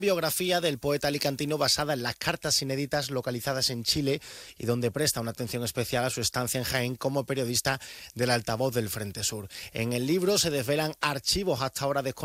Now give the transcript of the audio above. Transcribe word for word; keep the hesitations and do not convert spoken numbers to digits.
Biografía del poeta alicantino basada en las cartas inéditas localizadas en Chile y donde presta una atención especial a su estancia en Jaén como periodista del altavoz del Frente Sur. En el libro se desvelan archivos hasta ahora desconocidos